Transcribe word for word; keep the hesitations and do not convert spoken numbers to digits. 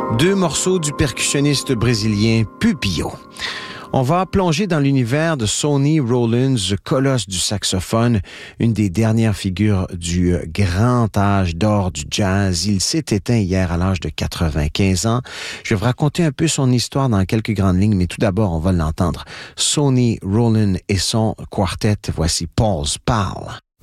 Deux morceaux du percussionniste brésilien Pupillo. On va plonger dans l'univers de Sonny Rollins, colosse du saxophone, une des dernières figures du grand âge d'or du jazz. Il s'est éteint hier à l'âge de quatre-vingt-quinze ans. Je vais vous raconter un peu son histoire dans quelques grandes lignes, mais tout d'abord, on va l'entendre. Sonny Rollins et son quartet, voici Paul's Pal.